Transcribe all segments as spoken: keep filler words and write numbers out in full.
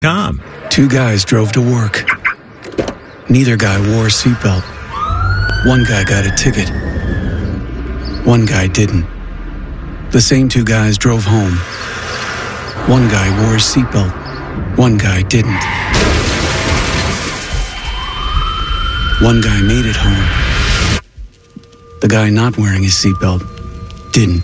Com. Two guys drove to work. Neither guy wore a seatbelt. One guy got a ticket. One guy didn't. The same two guys drove home. One guy wore a seatbelt. One guy didn't. One guy made it home. The guy not wearing his seatbelt didn't.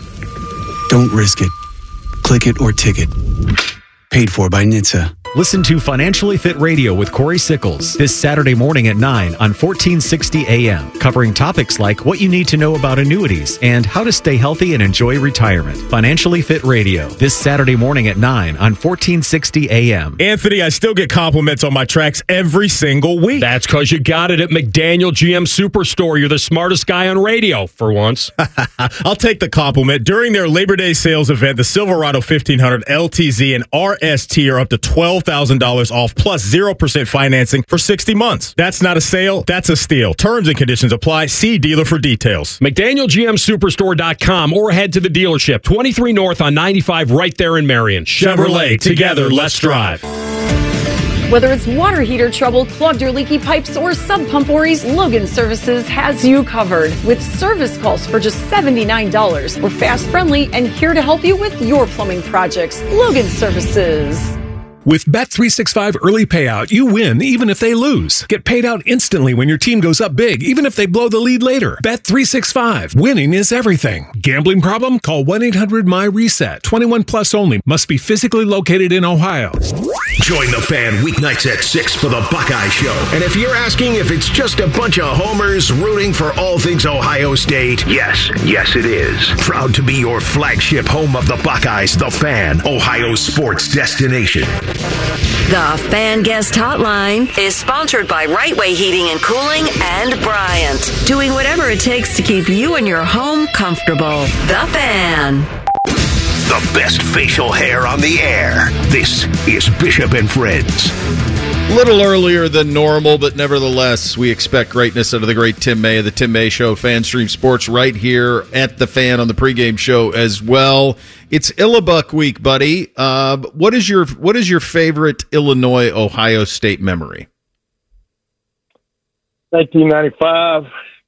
Don't risk it. Click it or ticket. Paid for by N H T S A. Listen to Financially Fit Radio with Corey Sickles this Saturday morning at nine on fourteen sixty A M, covering topics like what you need to know about annuities and how to stay healthy and enjoy retirement. Financially Fit Radio this Saturday morning at nine on fourteen sixty A M. Anthony, I still get compliments on my tracks every single week. That's because you got it at McDaniel G M Superstore. You're the smartest guy on radio for once. I'll take the compliment. During their Labor Day sales event, the Silverado fifteen hundred L T Z and R S T are up to twelve thousand dollars off plus zero percent financing for sixty months. That's not a sale, that's a steal. Terms and conditions apply. See dealer for details. McDaniel G M Superstore dot com or head to the dealership, twenty-three North on ninety-five right there in Marion. Chevrolet, together, let's drive. Whether it's water heater trouble, clogged or leaky pipes, or sub pump worries, Logan Services has you covered. With service calls for just seventy-nine dollars. We're fast, friendly, and here to help you with your plumbing projects. Logan Services. With Bet three sixty-five Early Payout, you win even if they lose. Get paid out instantly when your team goes up big, even if they blow the lead later. Bet three sixty-five. Winning is everything. Gambling problem? Call one eight hundred M Y reset. twenty-one plus only. Must be physically located in Ohio. Join the Fan weeknights at six for the Buckeye Show. And if you're asking if it's just a bunch of homers rooting for all things Ohio State, yes, yes it is. Proud to be your flagship home of the Buckeyes, the Fan, Ohio sports destination. The Fan Guest Hotline is sponsored by Right Way Heating and Cooling and Bryant, doing whatever it takes to keep you and your home comfortable. The Fan. The best facial hair on the air. This is Bishop and Friends. A little earlier than normal, but nevertheless, we expect greatness out of the great Tim May of the Tim May Show, FanStream Sports, right here at the Fan on the pregame show as well. It's Illabuck week, buddy. Uh, what is your what is your favorite Illinois Ohio State memory? nineteen ninety-five.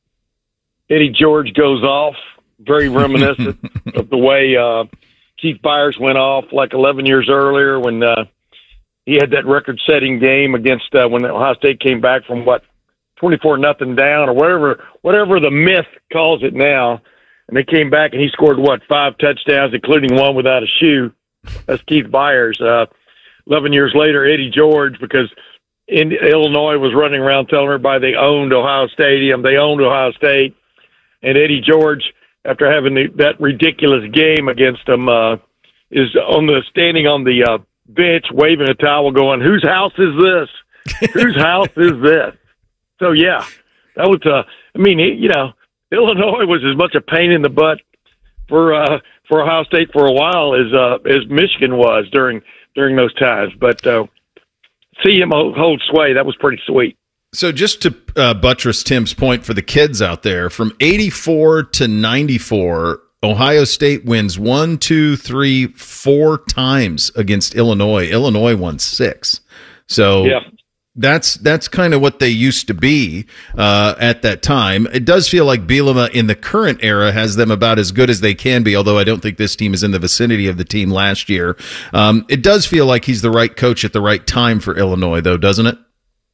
Eddie George goes off. Very reminiscent of the way uh, Keith Byers went off like eleven years earlier when uh, he had that record-setting game against uh, when Ohio State came back from what twenty-four nothing down or whatever whatever the myth calls it now, and they came back and he scored what five touchdowns, including one without a shoe. That's Keith Byers. Uh, eleven years later, Eddie George, because in, Illinois was running around telling everybody they owned Ohio Stadium, they owned Ohio State, and Eddie George, after having the, that ridiculous game against them, uh, is on the standing on the uh, bench waving a towel going, whose house is this? Whose house is this? So, yeah, that was, uh, I mean, you know, Illinois was as much a pain in the butt for uh, for Ohio State for a while as uh, as Michigan was during during those times. But uh, see him hold sway, that was pretty sweet. So just to uh, buttress Tim's point for the kids out there, from eighty-four to ninety-four, Ohio State wins one, two, three, four times against Illinois. Illinois won six. So yeah. that's that's kind of what they used to be uh, at that time. It does feel like Bielema in the current era has them about as good as they can be, although I don't think this team is in the vicinity of the team last year. Um, it does feel like he's the right coach at the right time for Illinois, though, doesn't it?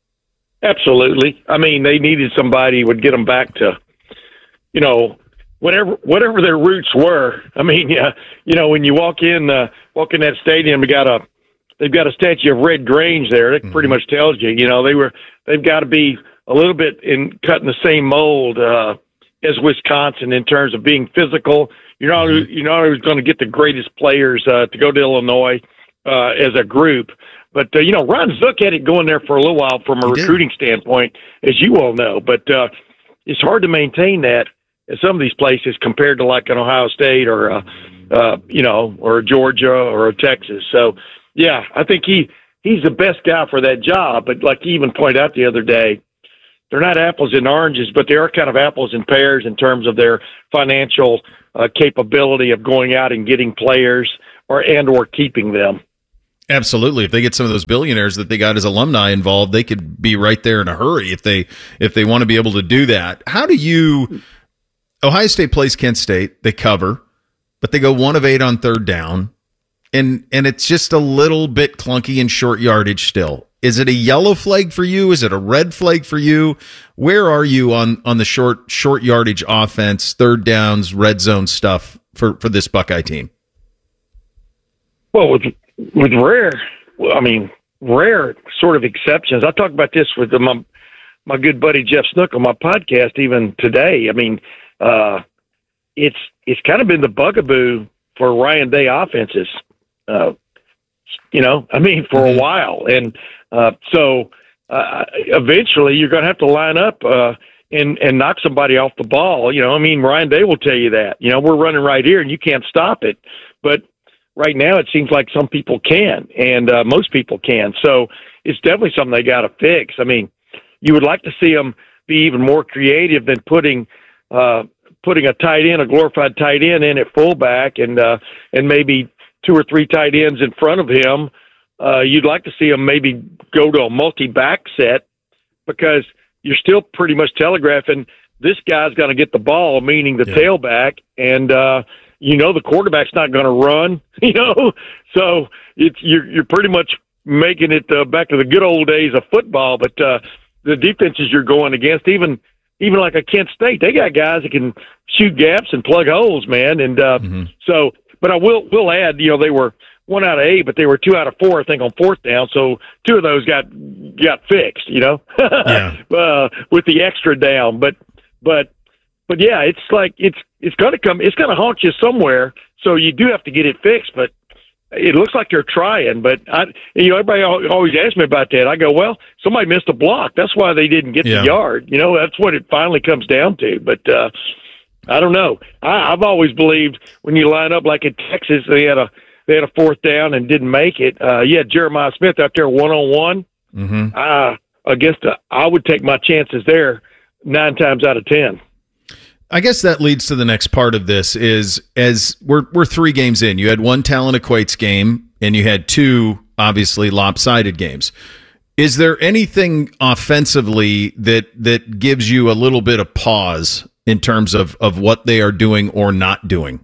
Absolutely. I mean, they needed somebody who would get them back to, you know, whatever whatever their roots were. I mean, yeah, you know, when you walk in uh, walk in that stadium, we got a they've got a statue of Red Grange there. That pretty much tells you, you know, they were they've got to be a little bit in cutting the same mold uh, as Wisconsin in terms of being physical. You're not you're not always going to get the greatest players uh, to go to Illinois uh, as a group. But, uh, you know, Ron Zook had it going there for a little while from a he recruiting did. standpoint, as you all know. But uh, it's hard to maintain that in some of these places compared to like an Ohio State or, uh, uh, you know, or Georgia or Texas. So, yeah, I think he he's the best guy for that job. But like he even pointed out the other day, they're not apples and oranges, but they are kind of apples and pears in terms of their financial uh, capability of going out and getting players or and or keeping them. Absolutely. If they get some of those billionaires that they got as alumni involved, they could be right there in a hurry if they if they want to be able to do that. How do you Ohio State plays Kent State, they cover, but they go one of eight on third down, and and it's just a little bit clunky in short yardage still. Is it a yellow flag for you? Is it a red flag for you? Where are you on on the short short yardage offense, third downs, red zone stuff for, for this Buckeye team? Well, with with rare, I mean, rare sort of exceptions. I talked about this with my my good buddy Jeff Snook on my podcast even today. I mean, uh, it's it's kind of been the bugaboo for Ryan Day offenses. Uh, you know, I mean, for a while, and uh, so uh, eventually you're going to have to line up uh, and and knock somebody off the ball. You know, I mean, Ryan Day will tell you that. You know, we're running right here, and you can't stop it, but right now, it seems like some people can, and uh, most people can. So it's definitely something they got to fix. I mean, you would like to see them be even more creative than putting uh, putting a tight end, a glorified tight end, in at fullback, and uh, and maybe two or three tight ends in front of him. Uh, you'd like to see them maybe go to a multi-back set, because you're still pretty much telegraphing this guy's going to get the ball, meaning the yeah. tailback, and uh, you know the quarterback's not going to run, you know, so it's you're you're pretty much making it uh, back to the good old days of football. But uh, the defenses you're going against, even even like a Kent State, they got guys that can shoot gaps and plug holes, man. And uh, mm-hmm. so, but I will will add, you know, they were one out of eight, but they were two out of four, I think, on fourth down. So two of those got got fixed, you know, yeah. uh, with the extra down. But but. But yeah, it's like it's it's going to come. It's going to haunt you somewhere. So you do have to get it fixed. But it looks like they're trying. But I, you know, everybody always asks me about that. I go, well, somebody missed a block. That's why they didn't get yeah. the yard. You know, that's what it finally comes down to. But uh, I don't know. I, I've always believed when you line up like in Texas, they had a they had a fourth down and didn't make it. Uh, you had Jeremiah Smith out there one on one. Uh, against a, I would take my chances there nine times out of ten. I guess that leads to the next part of this is as we're we're three games in. You had one talent equates game and you had two obviously lopsided games. Is there anything offensively that that gives you a little bit of pause in terms of, of what they are doing or not doing?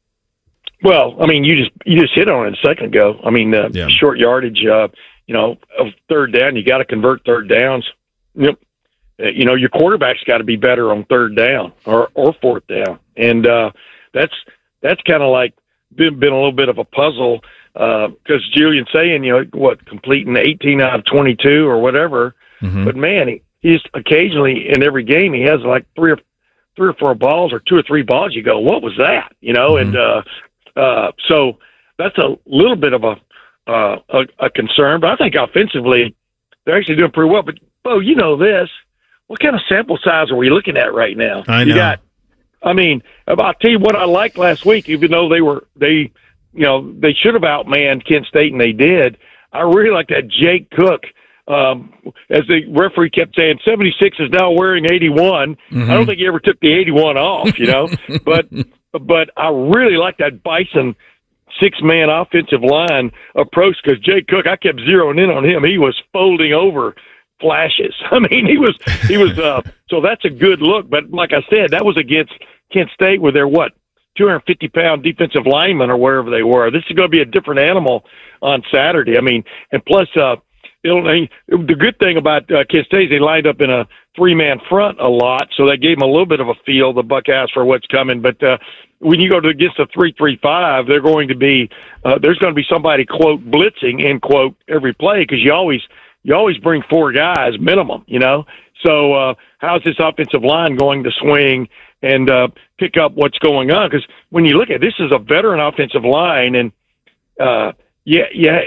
Well, I mean, you just you just hit on it a second ago. I mean, uh, yeah. short yardage, uh, you know, of third down, you got to convert third downs. Yep. You know, your quarterback's got to be better on third down or, or fourth down. And uh, that's that's kind of like been, been a little bit of a puzzle because uh, Julian's saying, you know, what, completing eighteen out of twenty-two or whatever. Mm-hmm. But, man, he, he's occasionally in every game he has like three or three or four balls or two or three balls. You go, what was that? You know, mm-hmm. and uh, uh, so that's a little bit of a, uh, a, a concern. But I think offensively they're actually doing pretty well. But, oh, you know this. What kind of sample size are we looking at right now? I know. You got, I mean, I'll tell you what I liked last week, even though they were, they, you know, they should have outmanned Kent State, and they did. I really like that Jake Cook. Um, as the referee kept saying, seventy-six is now wearing eighty-one. Mm-hmm. I don't think he ever took the eighty-one off, you know. but but I really like that Bison six-man offensive line approach because Jake Cook, I kept zeroing in on him. He was folding over flashes. I mean, he was, he was, uh, so that's a good look. But like I said, that was against Kent State with their, what, two hundred fifty pound defensive linemen or wherever they were. This is going to be a different animal on Saturday. I mean, and plus, uh, it'll, the good thing about uh, Kent State is they lined up in a three man front a lot. So that gave them a little bit of a feel, the Buckeyes, for what's coming. But, uh, when you go to against a three three five, they're going to be, uh, there's going to be somebody, quote, blitzing, end quote, every play because you always, You always bring four guys minimum, you know. So uh, how's this offensive line going to swing and uh, pick up what's going on? Because when you look at it, this is a veteran offensive line, and uh, yeah, yeah,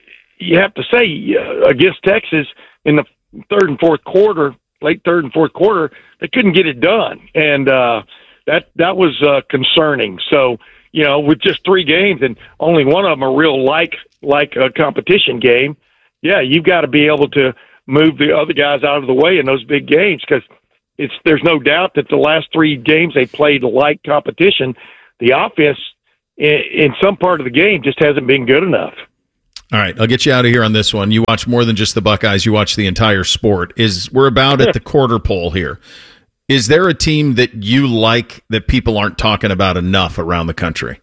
you have to say uh, against Texas in the third and fourth quarter, late third and fourth quarter, they couldn't get it done, and uh, that that was uh, concerning. So you know, with just three games and only one of them a real like like a competition game. Yeah, you've got to be able to move the other guys out of the way in those big games because it's there's no doubt that the last three games they played like competition, the offense in, in some part of the game just hasn't been good enough. All right, I'll get you out of here on this one. You watch more than just the Buckeyes. You watch the entire sport. Is We're about at the quarter pole here. Is there a team that you like that people aren't talking about enough around the country?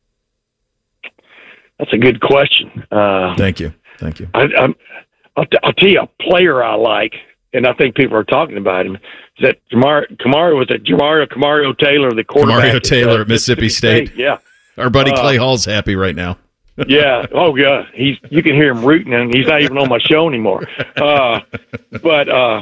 That's a good question. Uh, Thank you. Thank you. I, I'm, I'll, t- I'll tell you a player I like, and I think people are talking about him. Is that Jamar, Kamario, was it Jamario Kamario Taylor, the quarterback? Kamario Taylor at, uh, at Mississippi State. State. Yeah. Our buddy Clay uh, Hall's happy right now. yeah. Oh, yeah. He's you can hear him rooting, and he's not even on my show anymore. Uh, but uh,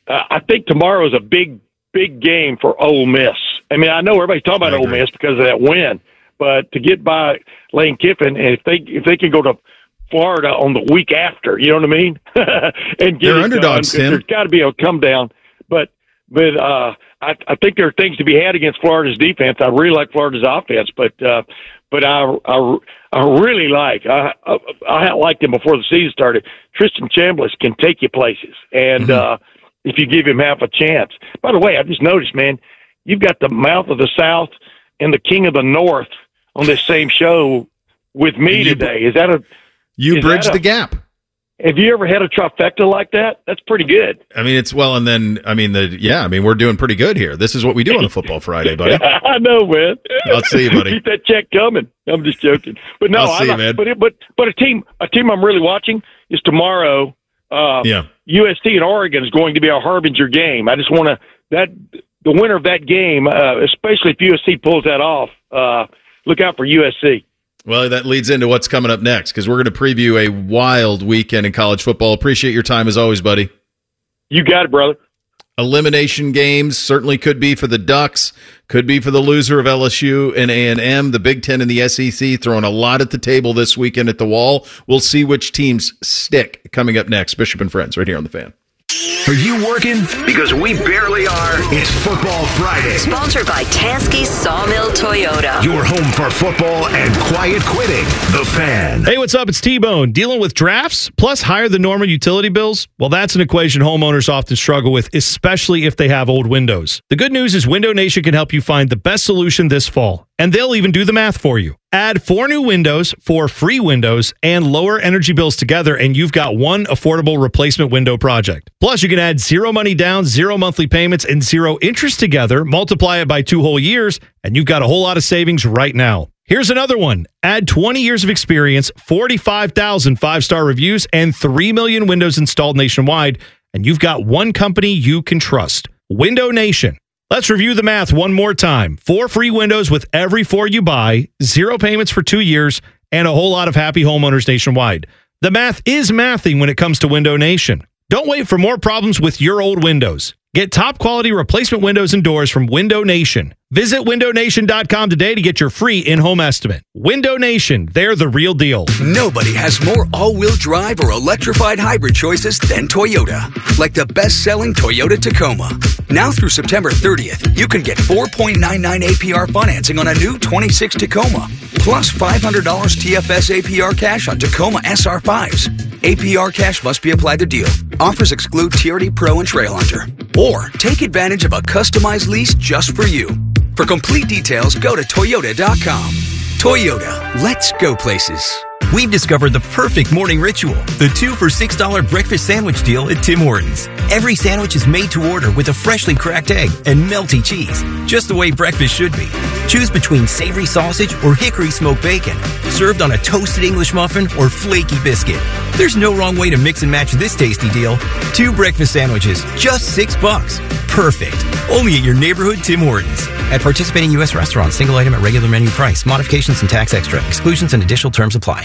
I think tomorrow's a big, big game for Ole Miss. I mean, I know everybody's talking about Ole Miss because of that win, but to get by Lane Kiffin, and if they if they can go to Florida on the week after, you know what I mean, and get They're it underdogs, done, Tim. There's got to be a come down, but but uh, I, I think there are things to be had against Florida's defense. I really like Florida's offense, but. Uh, But I, I, I really like, I, I, I liked him before the season started. Tristan Chambliss can take you places. And mm-hmm. uh, if you give him half a chance. By the way, I just noticed, man, you've got the mouth of the South and the king of the North on this same show with me you, today. Is that a. You bridged the gap. Have you ever had a trifecta like that? That's pretty good. I mean, it's well, and then, I mean, the yeah, I mean, we're doing pretty good here. This is what we do on a Football Friday, buddy. I know, man. I'll see you, buddy. Keep that check coming. I'm just joking. But no, I'll see I, you, man. But, it, but, but a team a team I'm really watching is tomorrow. Uh, yeah. U S T and Oregon is going to be a harbinger game. I just want to, that the winner of that game, uh, especially if U S C pulls that off, uh, look out for U S C. Well, that leads into what's coming up next because we're going to preview a wild weekend in college football. Appreciate your time as always, buddy. You got it, brother. Elimination games certainly could be for the Ducks, could be for the loser of L S U and A and M. The Big Ten and the S E C throwing a lot at the table this weekend at the Wall. We'll see which teams stick coming up next. Bishop and Friends right here on The Fan. Are you working? Because we barely are. It's Football Friday. Sponsored by Tansky Sawmill Toyota. Your home for football and quiet quitting. The Fan. Hey, what's up? It's T-Bone. Dealing with drafts plus higher than normal utility bills? Well, that's an equation homeowners often struggle with, especially if they have old windows. The good news is Window Nation can help you find the best solution this fall, and they'll even do the math for you. Add four new windows, four free windows, and lower energy bills together, and you've got one affordable replacement window project. Plus, you can add zero money down, zero monthly payments, and zero interest together, multiply it by two whole years, and you've got a whole lot of savings right now. Here's another one. Add twenty years of experience, forty-five thousand five-star reviews, and three million windows installed nationwide, and you've got one company you can trust. Window Nation. Let's review the math one more time. Four free windows with every four you buy, zero payments for two years, and a whole lot of happy homeowners nationwide. The math is mathing when it comes to Window Nation. Don't wait for more problems with your old windows. Get top quality replacement windows and doors from Window Nation. Visit window nation dot com today to get your free in-home estimate. Window Nation, they're the real deal. Nobody has more all-wheel drive or electrified hybrid choices than Toyota. Like the best-selling Toyota Tacoma. Now through September thirtieth, you can get four point nine nine A P R financing on a new twenty-six Tacoma. Plus five hundred dollars T F S A P R cash on Tacoma S R fives. A P R cash must be applied to deal. Offers exclude T R D Pro and Trail Hunter. Or take advantage of a customized lease just for you. For complete details, go to toyota dot com. Toyota, let's go places. We've discovered the perfect morning ritual, the two for six dollars breakfast sandwich deal at Tim Hortons. Every sandwich is made to order with a freshly cracked egg and melty cheese, just the way breakfast should be. Choose between savory sausage or hickory smoked bacon, served on a toasted English muffin or flaky biscuit. There's no wrong way to mix and match this tasty deal. Two breakfast sandwiches, just six bucks. Perfect. Only at your neighborhood Tim Hortons. At participating U S restaurants, single item at regular menu price. Modifications and tax extra. Exclusions and additional terms apply.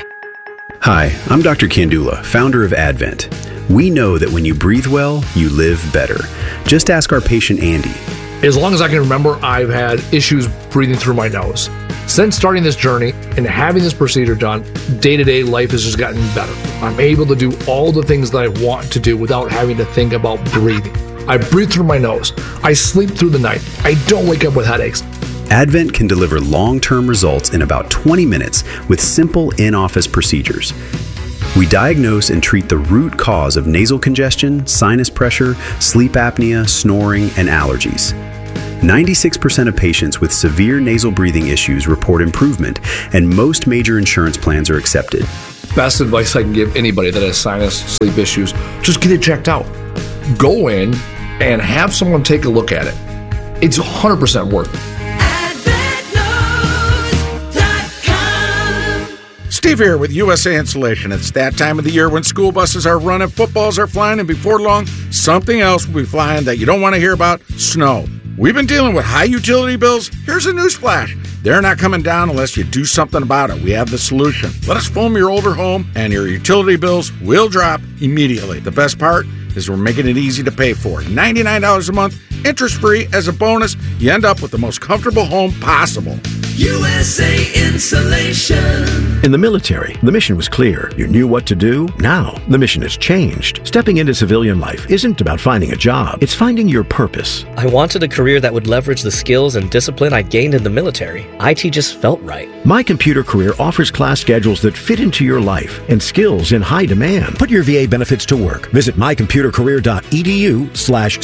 Hi, I'm Doctor Kandula, founder of Advent. We know that when you breathe well, you live better. Just ask our patient Andy. As long as I can remember, I've had issues breathing through my nose. Since starting this journey and having this procedure done, day-to-day life has just gotten better. I'm able to do all the things that I want to do without having to think about breathing. I breathe through my nose. I sleep through the night. I don't wake up with headaches. Advent can deliver long-term results in about twenty minutes with simple in-office procedures. We diagnose and treat the root cause of nasal congestion, sinus pressure, sleep apnea, snoring, and allergies. ninety-six percent of patients with severe nasal breathing issues report improvement, and most major insurance plans are accepted. best advice I can give anybody that has sinus sleep issues. Just get it checked out. Go in and have someone take a look at it. It's one hundred percent worth it. Steve here with U S A Insulation. It's that time of the year when school buses are running, footballs are flying, and before long, something else will be flying that you don't want to hear about: snow. We've been dealing with high utility bills. Here's a newsflash. They're not coming down unless you do something about it. We have the solution. Let us foam your older home, and your utility bills will drop immediately. The best part is we're making it easy to pay for. ninety-nine dollars a month, interest-free. As a bonus, you end up with the most comfortable home possible. U S A Insulation. In the military, the mission was clear. You knew what to do. Now, the mission has changed. Stepping into civilian life isn't about finding a job. It's finding your purpose. I wanted a career that would leverage the skills and discipline I gained in the military. I T just felt right. My Computer Career offers class schedules that fit into your life and skills in high demand. Put your V A benefits to work. Visit mycomputercareer.edu slash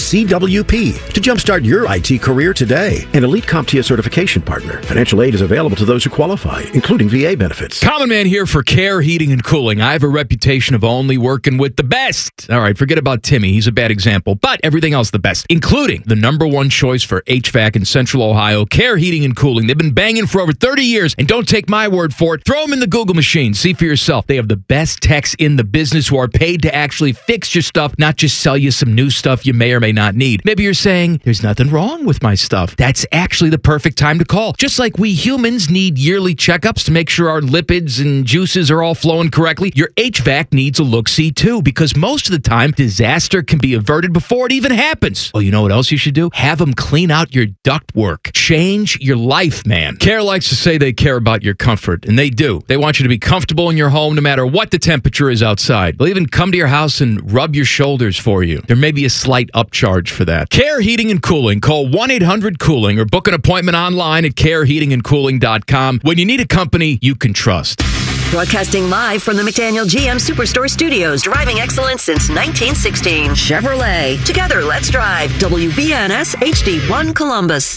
CWP to jumpstart your I T career today. An Elite CompTIA certification partner. Financial aid is available to those who qualify, including V A benefits. Common Man here for Care Heating and Cooling. I have a reputation of only working with the best. All right, forget about Timmy. He's a bad example, but everything else the best, including the number one choice for H V A C in Central Ohio, Care Heating and Cooling. They've been banging for over thirty years, and don't take my word for it. Throw them in the Google machine. See for yourself. They have the best techs in the business who are paid to actually fix your stuff, not just sell you some new stuff you may or may not need. Maybe you're saying, there's nothing wrong with my stuff. That's actually the perfect time to call. Just like we humans need yearly checkups to make sure our lipids and juices are all flowing correctly, your H V A C needs a look-see too, because most of the time, disaster can be averted before it even happens. Well, you know what else you should do? Have them clean out your ductwork. Change your life, man. Care likes to say they care about your comfort, and they do. They want you to be comfortable in your home no matter what the temperature is outside. They'll even come to your house and rub your shoulders for you. There may be a slight upcharge for that. Care Heating and Cooling. Call one eight hundred cooling or book an appointment online at care heating and cooling dot com when you need a company you can trust. Broadcasting live from the McDaniel G M Superstore Studios. Driving excellence since nineteen sixteen. Chevrolet. Together, let's drive. W B N S H D one Columbus.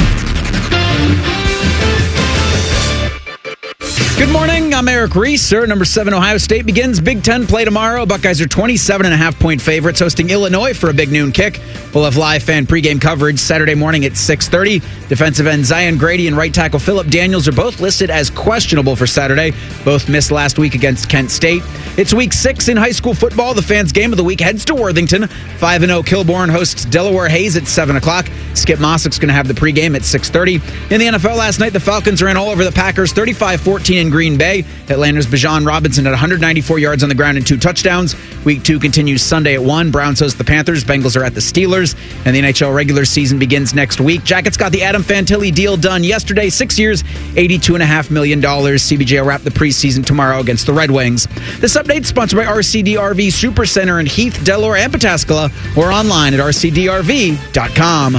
Good morning. I'm Eric Reeser. Number seven Ohio State begins Big Ten play tomorrow. Buckeyes are twenty-seven and a half point favorites, hosting Illinois for a big noon kick. We'll have live fan pregame coverage Saturday morning at six thirty. Defensive end Zion Grady and right tackle Philip Daniels are both listed as questionable for Saturday. Both missed last week against Kent State. It's week six in high school football. The fans' game of the week heads to Worthington. five and oh Kilbourne hosts Delaware Hayes at seven o'clock. Skip Mossick's going to have the pregame at six thirty. In the N F L last night, the Falcons ran all over the Packers thirty-five fourteen in Green Bay. Atlanta's Bijan Robinson had one hundred ninety-four yards on the ground and two touchdowns. Week two continues Sunday at one. Browns host the Panthers. Bengals are at the Steelers. And the N H L regular season begins next week. Jackets got the Adam Fantilli deal done yesterday. Six years, eighty-two point five million dollars. C B J will wrap the preseason tomorrow against the Red Wings. This update sponsored by R C D R V Supercenter in Heath, Delaware, and Pataskala, or online at r c d r v dot com.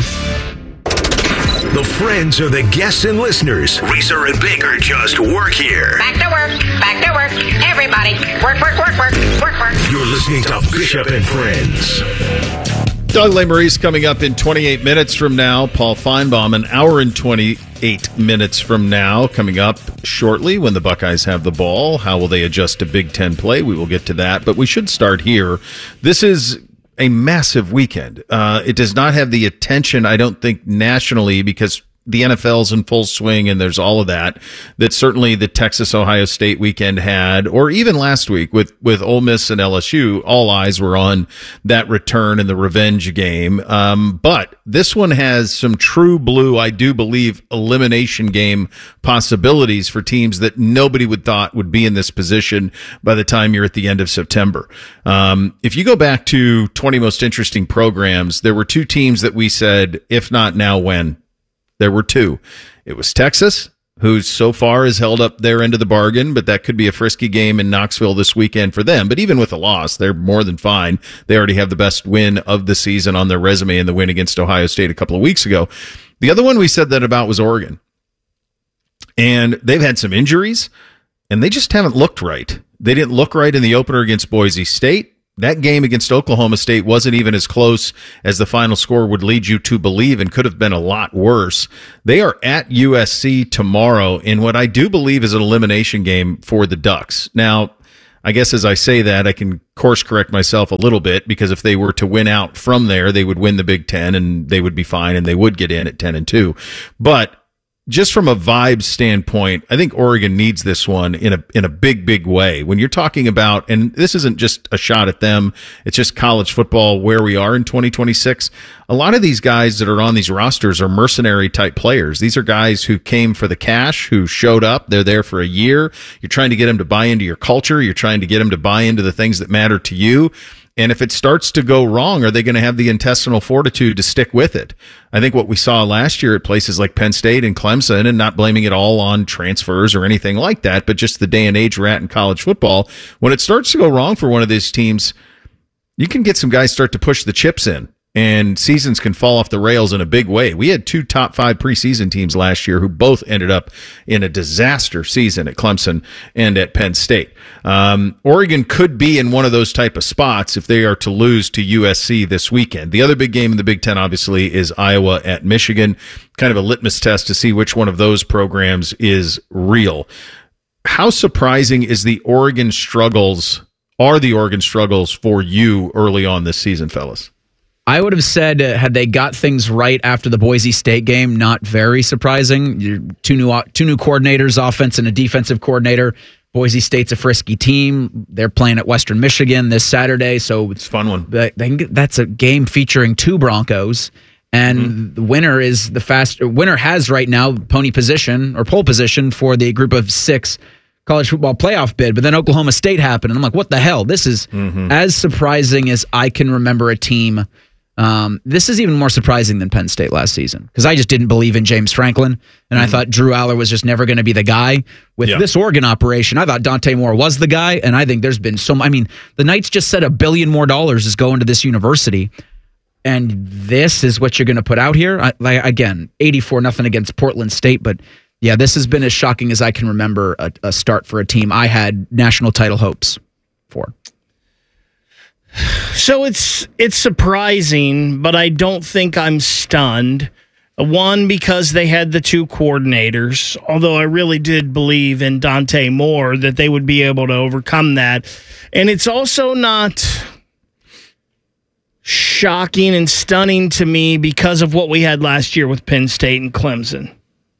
The friends are the guests and listeners. Reeser and Baker just work here. Back to work. Back to work. Everybody. Work, work, work, work, work, work. You're listening to Bishop and Friends. Doug Lesmerises coming up in twenty-eight minutes from now. Paul Feinbaum, an hour and twenty-eight minutes from now. Coming up shortly when the Buckeyes have the ball. How will they adjust to Big Ten play? We will get to that. But we should start here. This is a massive weekend. Uh, it does not have the attention, I don't think, nationally, because the N F L's in full swing and there's all of that, that certainly the Texas-Ohio State weekend had, or even last week with, with Ole Miss and L S U, all eyes were on that return and the revenge game. Um, but this one has some true blue, I do believe, elimination game possibilities for teams that nobody would thought would be in this position by the time you're at the end of September. Um, if you go back to twenty most interesting programs, there were two teams that we said, if not now, when? There were two. It was Texas, who so far has held up their end of the bargain, but that could be a frisky game in Knoxville this weekend for them. But even with a loss, they're more than fine. They already have the best win of the season on their resume in the win against Ohio State a couple of weeks ago. The other one we said that about was Oregon. And they've had some injuries, and they just haven't looked right. They didn't look right in the opener against Boise State. That game against Oklahoma State wasn't even as close as the final score would lead you to believe, and could have been a lot worse. They are at U S C tomorrow in what I do believe is an elimination game for the Ducks. Now, I guess as I say that, I can course correct myself a little bit, because if they were to win out from there, they would win the Big Ten and they would be fine and they would get in at ten and two. But just from a vibe standpoint, I think Oregon needs this one in a in a big, big way. When you're talking about, and this isn't just a shot at them, it's just college football where we are in twenty twenty-six. A lot of these guys that are on these rosters are mercenary type players. These are guys who came for the cash, who showed up. They're there for a year. You're trying to get them to buy into your culture. You're trying to get them to buy into the things that matter to you. And if it starts to go wrong, are they going to have the intestinal fortitude to stick with it? I think what we saw last year at places like Penn State and Clemson, and not blaming it all on transfers or anything like that, but just the day and age we're at in college football, when it starts to go wrong for one of these teams, you can get some guys start to push the chips in, and seasons can fall off the rails in a big way. We had two top five preseason teams last year who both ended up in a disaster season at Clemson and at Penn State. Um, Oregon could be in one of those type of spots if they are to lose to U S C this weekend. The other big game in the Big Ten, obviously, is Iowa at Michigan. Kind of a litmus test to see which one of those programs is real. How surprising is the Oregon struggles, are the Oregon struggles for you early on this season, fellas? I would have said, uh, had they got things right after the Boise State game, not very surprising. You're two new two new coordinators, offense and a defensive coordinator. Boise State's a frisky team. They're playing at Western Michigan this Saturday, so it's a fun one. They, they can get, that's a game featuring two Broncos, and mm-hmm. the winner is the fast. Winner has right now pony position or pole position for the group of six college football playoff bid. But then Oklahoma State happened, and I'm like, what the hell? This is mm-hmm. as surprising as I can remember a team. Um, this is even more surprising than Penn State last season, because I just didn't believe in James Franklin, and mm-hmm. I thought Drew Aller was just never going to be the guy. With yeah. this Oregon operation, I thought Dante Moore was the guy, and I think there's been so I mean, the Knights just said a billion more dollars is going to this university, and this is what you're going to put out here? I, like, again, eighty-four nothing against Portland State, but yeah, this has been as shocking as I can remember a, a start for a team I had national title hopes for. So it's it's surprising, but I don't think I'm stunned. One, because they had the two coordinators, although I really did believe in Dante Moore that they would be able to overcome that. And it's also not shocking and stunning to me because of what we had last year with Penn State and Clemson.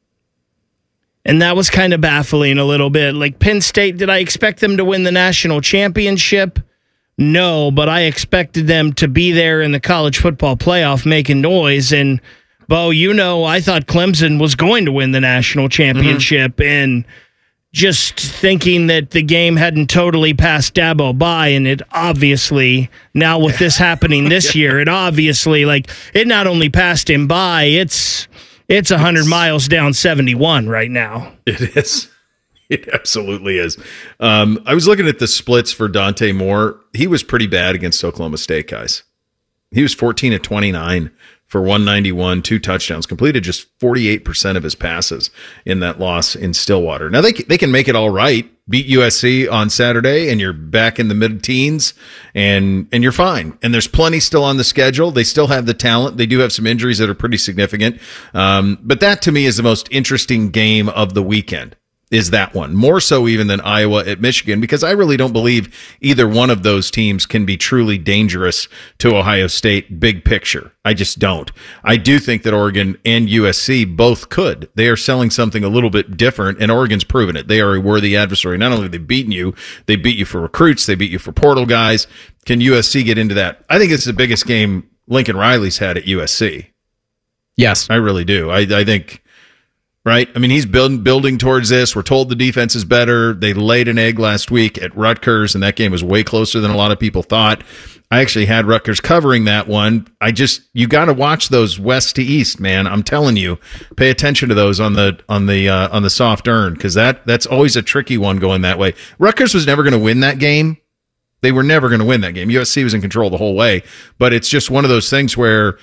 And that was kind of baffling a little bit. Like Penn State, did I expect them to win the national championship? No, but I expected them to be there in the college football playoff making noise. And, Bo, you know, I thought Clemson was going to win the national championship. Mm-hmm. And just thinking that the game hadn't totally passed Dabo by, and it obviously, now with this happening this year, it obviously, like, it not only passed him by, it's it's one hundred miles down seventy-one right now. It is. It absolutely is. Um, I was looking at the splits for Dante Moore. He was pretty bad against Oklahoma State, guys. He was fourteen of twenty-nine for one ninety-one, two touchdowns, completed just forty-eight percent of his passes in that loss in Stillwater. Now, they they can make it all right, beat U S C on Saturday, and you're back in the mid-teens, and and you're fine. And there's plenty still on the schedule. They still have the talent. They do have some injuries that are pretty significant. Um, but that, to me, is the most interesting game of the weekend. Is that one, more so even than Iowa at Michigan, because I really don't believe either one of those teams can be truly dangerous to Ohio State big picture. I just don't. I do think that Oregon and U S C both could. They are selling something a little bit different, and Oregon's proven it. They are a worthy adversary. Not only have they beaten you, they beat you for recruits, they beat you for portal guys. Can U S C get into that? I think it's the biggest game Lincoln Riley's had at U S C. Yes. I really do. I, I think... Right? I mean, he's building building towards this. We're told the defense is better. They laid an egg last week at Rutgers, and that game was way closer than a lot of people thought. I actually had Rutgers covering that one. I just, you got to watch those west to east, man. I'm telling you, pay attention to those on the on the uh, on the soft earn, because that that's always a tricky one going that way. Rutgers was never going to win that game. They were never going to win that game. U S C was in control the whole way, but it's just one of those things where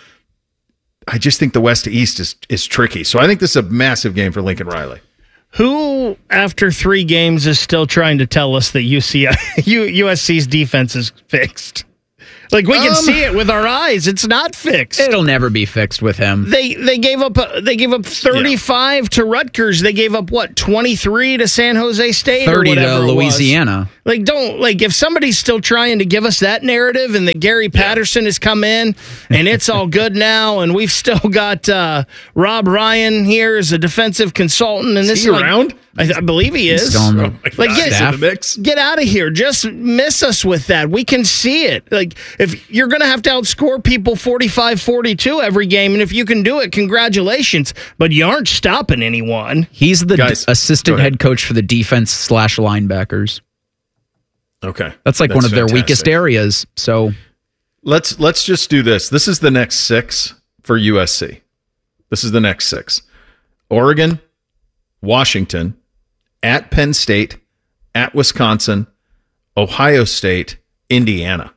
I just think the west to east is is tricky. So I think this is a massive game for Lincoln Riley. Who, after three games, is still trying to tell us that U C, U S C's defense is fixed? Like we can Um, see it with our eyes. It's not fixed. It'll never be fixed with him. They they gave up uh, they gave up thirty-five yeah. to Rutgers. They gave up what twenty-three to San Jose State thirty or whatever to it was. Louisiana. Like don't like if somebody's still trying to give us that narrative and that Gary Patterson has come in and it's all good now and we've still got uh, Rob Ryan here as a defensive consultant and is this he is like, around? I, I believe he is. Oh like get, in the mix. get out of here. Just miss us with that. We can see it. Like if you're going to have to outscore people forty-five forty-two every game and if you can do it, congratulations, but you aren't stopping anyone. He's the Guys, d- assistant head coach for the defense slash linebackers. Okay. That's like That's one of their fantastic. weakest areas. So Let's let's just do this. This is the next six for U S C. This is the next six. Oregon, Washington, at Penn State, at Wisconsin, Ohio State, Indiana.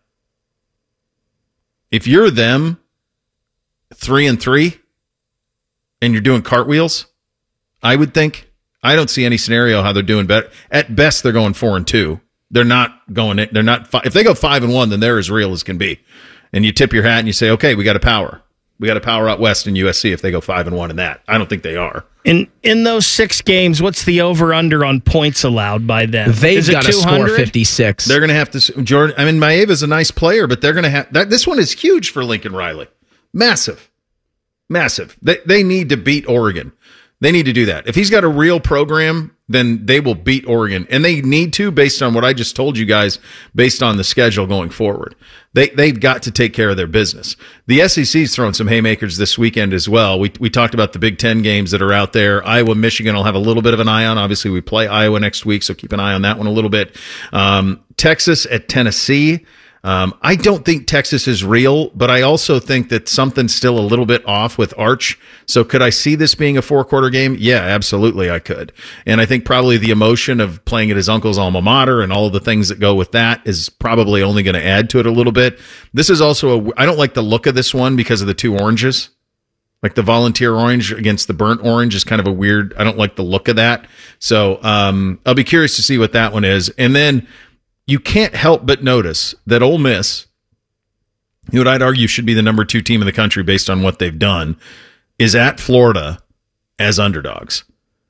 If you're them, three and three, and you're doing cartwheels, I would think. I don't see any scenario how they're doing better. At best, they're going four and two. They're not going. They're not. If they go five and one, then they're as real as can be. And you tip your hat and you say, okay, we got a power. We got a power out west in U S C if they go five and one in that. I don't think they are. In in those six games, what's the over under on points allowed by them? they've got to score fifty-six. They're going to have to. Jordan. I mean, Maeva's a nice player, but they're going to have that. This one is huge for Lincoln Riley. Massive, massive. They they need to beat Oregon. They need to do that. If he's got a real program, then they will beat Oregon. And they need to, based on what I just told you guys, based on the schedule going forward. They, they've got to take care of their business. The S E C's throwing some haymakers this weekend as well. We we talked about the Big Ten games that are out there. Iowa, Michigan, I'll have a little bit of an eye on. Obviously, we play Iowa next week, so keep an eye on that one a little bit. Um, Texas at Tennessee. Um, I don't think Texas is real, but I also think that something's still a little bit off with Arch. So could I see this being a four-quarter game? Yeah, absolutely I could. And I think probably the emotion of playing at his uncle's alma mater and all of the things that go with that is probably only going to add to it a little bit. This is also a – I don't like the look of this one because of the two oranges. Like the volunteer orange against the burnt orange is kind of a weird – I don't like the look of that. So um, I'll be curious to see what that one is. And then – you can't help but notice that Ole Miss, who I'd argue should be the number two team in the country based on what they've done, is at Florida as underdogs.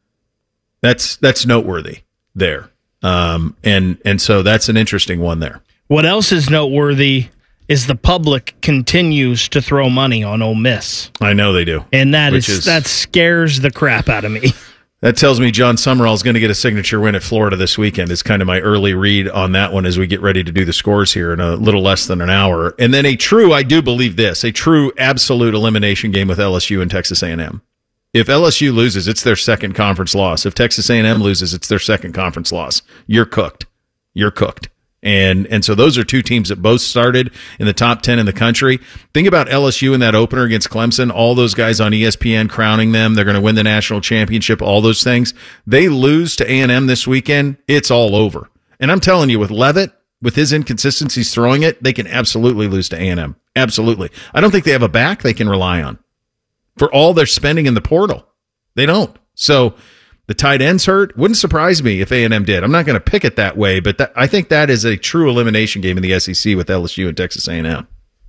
That's that's noteworthy there, um, and and so that's an interesting one there. What else is noteworthy is the public continues to throw money on Ole Miss. I know they do, and that is, is that scares the crap out of me. That tells me John Summerall is going to get a signature win at Florida this weekend is kind of my early read on that one as we get ready to do the scores here in a little less than an hour. And then a true, I do believe this, a true absolute elimination game with L S U and Texas A and M. If L S U loses, it's their second conference loss. If Texas A and M loses, it's their second conference loss. You're cooked. You're cooked. And and so those are two teams that both started in the top ten in the country. Think about L S U in that opener against Clemson. All those guys on E S P N crowning them. They're going to win the national championship, all those things. They lose to A and M this weekend, it's all over. And I'm telling you, with Leavitt, with his inconsistencies throwing it, they can absolutely lose to A and M. Absolutely. I don't think they have a back they can rely on for all their spending in the portal. They don't. So the tight ends hurt. Wouldn't surprise me if A and M did. I'm not going to pick it that way, but that, I think that is a true elimination game in the S E C with L S U and Texas A and M.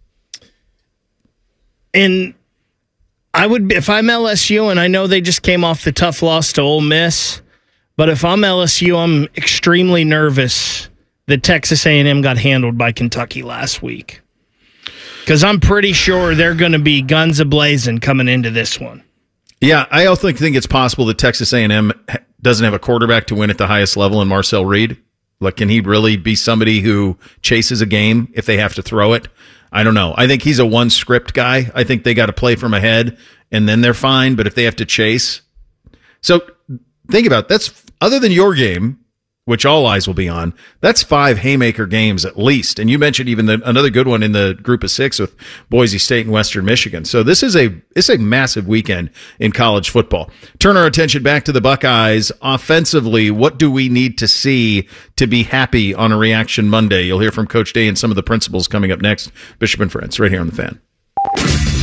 And I would, if I'm L S U, and I know they just came off the tough loss to Ole Miss, but if I'm L S U, I'm extremely nervous that Texas A and M got handled by Kentucky last week, because I'm pretty sure they're going to be guns a-blazing coming into this one. Yeah, I also think it's possible that Texas A and M doesn't have a quarterback to win at the highest level in Marcel Reed. Like, can he really be somebody who chases a game if they have to throw it? I don't know. I think he's a one script guy. I think they got to play from ahead and then they're fine. But if they have to chase, so think about it. That's other than your game, which all eyes will be on. That's five haymaker games at least. And you mentioned even the, another good one in the group of six with Boise State and Western Michigan. So this is a it's a massive weekend in college football. Turn our attention back to the Buckeyes. Offensively, what do we need to see to be happy on a Reaction Monday? You'll hear from Coach Day and some of the principals coming up next. Bishop and Friends, right here on The Fan.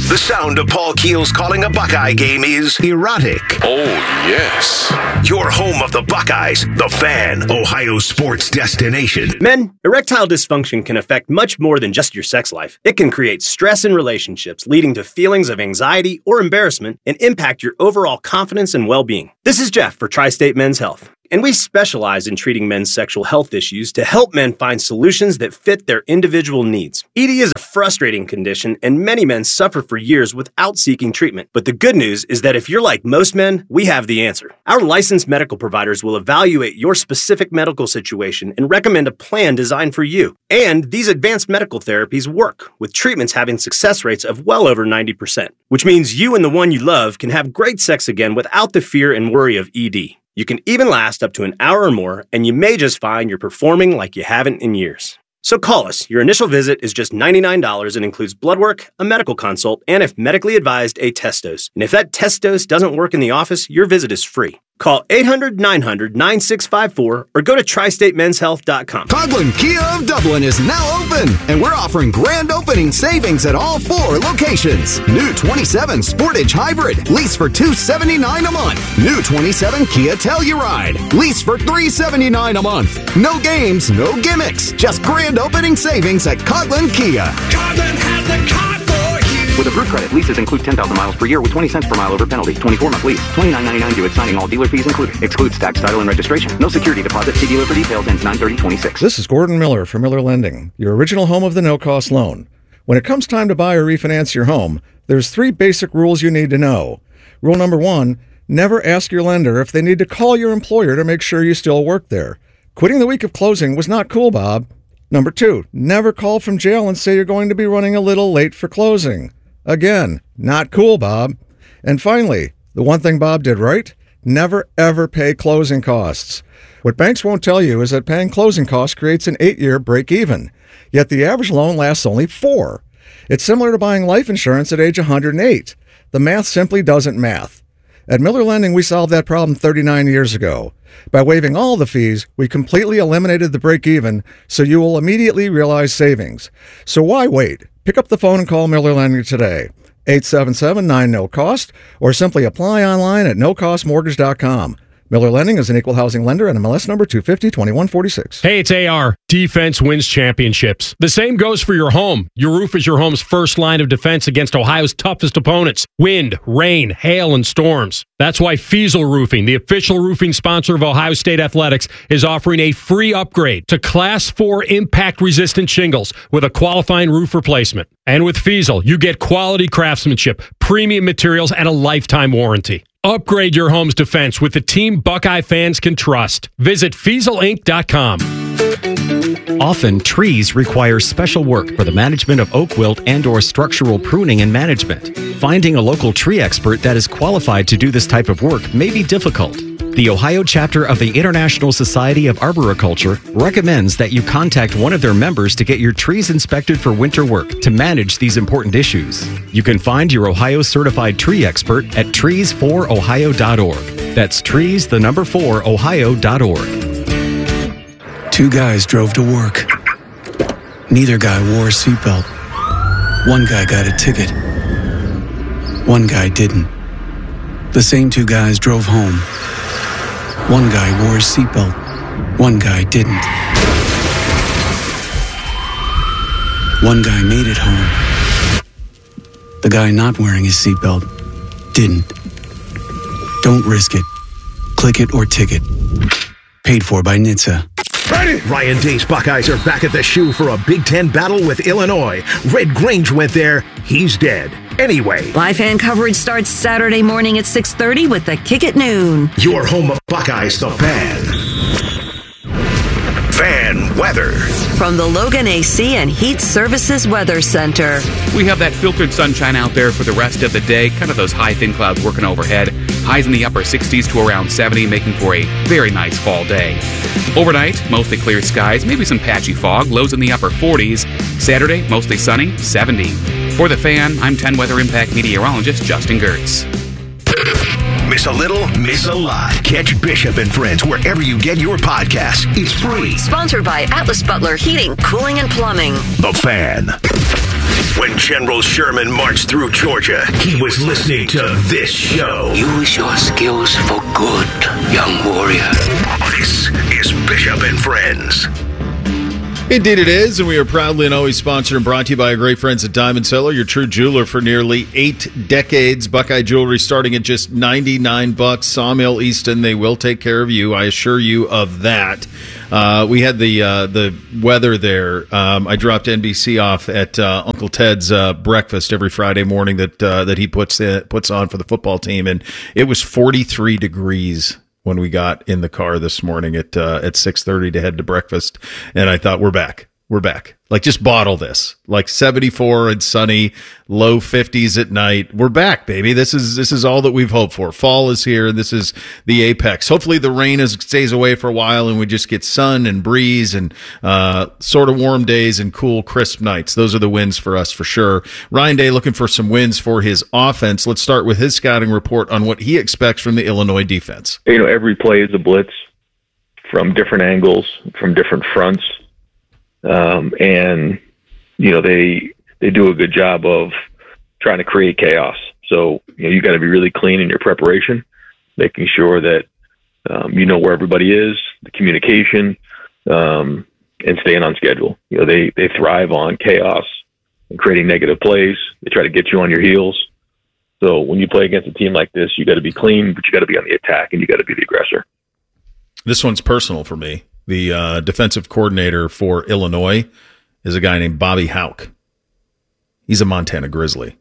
The sound of Paul Keels calling a Buckeye game is erotic. Oh, yes. Your home of the Buckeyes, The Fan, Ohio sports destination. Men, erectile dysfunction can affect much more than just your sex life. It can create stress in relationships, leading to feelings of anxiety or embarrassment, and impact your overall confidence and well-being. This is Jeff for Tri-State Men's Health, and we specialize in treating men's sexual health issues to help men find solutions that fit their individual needs. E D is a frustrating condition, and many men suffer for years without seeking treatment. But the good news is that if you're like most men, we have the answer. Our licensed medical providers will evaluate your specific medical situation and recommend a plan designed for you. And these advanced medical therapies work, with treatments having success rates of well over ninety percent, which means you and the one you love can have great sex again without the fear and worry of E D. You can even last up to an hour or more, and you may just find you're performing like you haven't in years. So call us. Your initial visit is just ninety-nine dollars and includes blood work, a medical consult, and if medically advised, a test dose. And if that test dose doesn't work in the office, your visit is free. Call eight hundred, nine hundred, nine six five four or go to tri state men's health dot com. Coghlan Kia of Dublin is now open, and we're offering grand opening savings at all four locations. New twenty-seven Sportage Hybrid, lease for two hundred seventy-nine dollars a month. New twenty-seven Kia Telluride, lease for three hundred seventy-nine dollars a month. No games, no gimmicks, just grand opening savings at Coghlan Kia. Coghlan has the car for you. With approved credit, leases include ten thousand miles per year with twenty cents per mile over penalty. twenty-four month lease. twenty-nine ninety-nine due at signing, all dealer fees included. Excludes tax, title, and registration. No security deposit. See dealer for details. Ends nine thirty twenty-six. This is Gordon Miller from Miller Lending, your original home of the no-cost loan. When it comes time to buy or refinance your home, there's three basic rules you need to know. Rule number one, never ask your lender if they need to call your employer to make sure you still work there. Quitting the week of closing was not cool, Bob. Number two, never call from jail and say you're going to be running a little late for closing. Again, not cool, Bob. And finally, the one thing Bob did right, never ever pay closing costs. What banks won't tell you is that paying closing costs creates an eight-year break-even, yet the average loan lasts only four. It's similar to buying life insurance at age one hundred eight. The math simply doesn't math. At Miller Lending, we solved that problem thirty-nine years ago. By waiving all the fees, we completely eliminated the break-even, so you will immediately realize savings. So why wait? Pick up the phone and call Miller Lending today, eight seven seven, nine, no cost, or simply apply online at no cost mortgage dot com. Miller Lending is an equal housing lender and M L S number two fifty, twenty-one forty-six. Hey, it's A R. Defense wins championships. The same goes for your home. Your roof is your home's first line of defense against Ohio's toughest opponents: wind, rain, hail, and storms. That's why Fiesel Roofing, the official roofing sponsor of Ohio State Athletics, is offering a free upgrade to Class four impact-resistant shingles with a qualifying roof replacement. And with Fiesel, you get quality craftsmanship, premium materials, and a lifetime warranty. Upgrade your home's defense with the team Buckeye fans can trust. Visit Fiesel Inc dot com. Often, trees require special work for the management of oak wilt and or structural pruning and management. Finding a local tree expert that is qualified to do this type of work may be difficult. The Ohio chapter of the International Society of Arboriculture recommends that you contact one of their members to get your trees inspected for winter work to manage these important issues. You can find your Ohio certified tree expert at trees for ohio dot org. That's trees, the number four, ohio dot org. Two guys drove to work. Neither guy wore a seatbelt. One guy got a ticket. One guy didn't. The same two guys drove home. One guy wore his seatbelt. One guy didn't. One guy made it home. The guy not wearing his seatbelt didn't. Don't risk it. Click it or ticket. Paid for by N H T S A. Ryan Day's Buckeyes are back at the shoe for a Big Ten battle with Illinois. Red Grange went there. He's dead. Anyway. Live fan coverage starts Saturday morning at six thirty with the kick at noon. Your home of Buckeyes, The Fan. Fan weather. From the Logan A C and Heat Services Weather Center. We have that filtered sunshine out there for the rest of the day. Kind of those high thin clouds working overhead. Highs in the upper sixties to around seventy, making for a very nice fall day. Overnight, mostly clear skies, maybe some patchy fog, lows in the upper forties. Saturday, mostly sunny, seventy. For The Fan, I'm ten Weather Impact meteorologist Justin Gertz. Miss a little, miss a lot. Catch Bishop and Friends wherever you get your podcasts. It's free. Sponsored by Atlas Butler Heating, Cooling, and Plumbing. The Fan. When General Sherman marched through Georgia, he was listening to this show. Use your skills for good, young warrior. This is Bishop and Friends. Indeed it is, and we are proudly and always sponsored and brought to you by our great friends at Diamond Seller, your true jeweler for nearly eight decades. Buckeye Jewelry starting at just ninety-nine bucks. Sawmill Easton, they will take care of you. I assure you of that. Uh, we had the uh, the weather there. Um, I dropped N B C off at uh, Uncle Ted's uh, breakfast every Friday morning that uh, that he puts uh, puts on for the football team, and it was forty-three degrees when we got in the car this morning at uh, at six thirty to head to breakfast, and I thought, we're back. We're back. Like, just bottle this. Like seventy-four and sunny, low fifties at night. We're back, baby. This is this is all that we've hoped for. Fall is here, and this is the apex. Hopefully the rain is, stays away for a while, and we just get sun and breeze and uh, sort of warm days and cool, crisp nights. Those are the wins for us for sure. Ryan Day looking for some wins for his offense. Let's start with his scouting report on what he expects from the Illinois defense. You know, every play is a blitz from different angles, from different fronts. Um, and, you know, they, they do a good job of trying to create chaos. So, you know, you got to be really clean in your preparation, making sure that, um, you know where everybody is, the communication, um, and staying on schedule. You know, they, they thrive on chaos and creating negative plays. They try to get you on your heels. So when you play against a team like this, you got to be clean, but you got to be on the attack and you got to be the aggressor. This one's personal for me. The uh, defensive coordinator for Illinois is a guy named Bobby Hauck. He's a Montana Grizzly.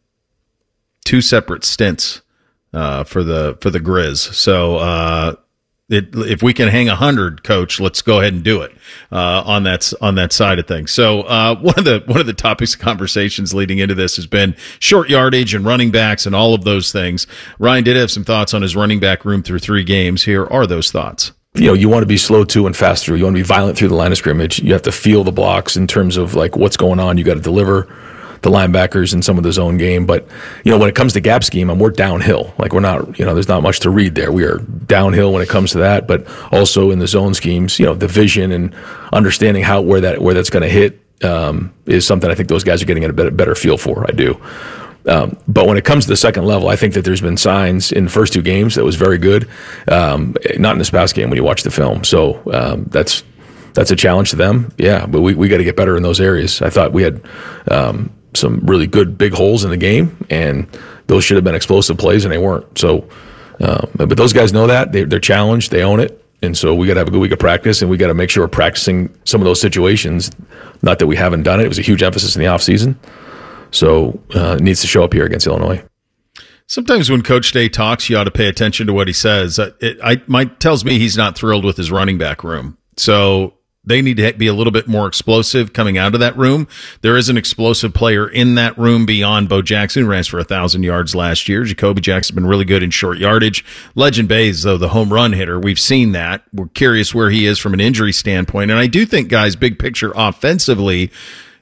Two separate stints uh, for the for the Grizz. So uh, it, if we can hang a hundred, Coach, let's go ahead and do it uh, on that on that side of things. So uh, one of the one of the topics of conversations leading into this has been short yardage and running backs and all of those things. Ryan did have some thoughts on his running back room through three games. Here are those thoughts. You know, you want to be slow to and fast through. You want to be violent through the line of scrimmage. You have to feel the blocks in terms of like what's going on. You got to deliver the linebackers in some of the zone game. But, you know, when it comes to gap scheme, we're downhill. Like we're not, you know, there's not much to read there. We are downhill when it comes to that. But also in the zone schemes, you know, the vision and understanding how where that where that's going to hit um, is something I think those guys are getting a better, better feel for. I do. Um, but when it comes to the second level, I think that there's been signs in the first two games that was very good. Um, not in this past game when you watch the film. So um, that's that's a challenge to them. Yeah, but we, we got to get better in those areas. I thought we had um, some really good big holes in the game, and those should have been explosive plays, and they weren't. So, um, but those guys know that. They, they're challenged. They own it. And so we got to have a good week of practice, and we got to make sure we're practicing some of those situations. Not that we haven't done it. It was a huge emphasis in the offseason. So uh, it needs to show up here against Illinois. Sometimes when Coach Day talks, you ought to pay attention to what he says. It I, my, tells me he's not thrilled with his running back room. So they need to be a little bit more explosive coming out of that room. There is an explosive player in that room beyond Bo Jackson, who ran for one thousand yards last year. Jacoby Jackson's been really good in short yardage. Legend Bays, though, the home run hitter, we've seen that. We're curious where he is from an injury standpoint. And I do think, guys, big picture offensively,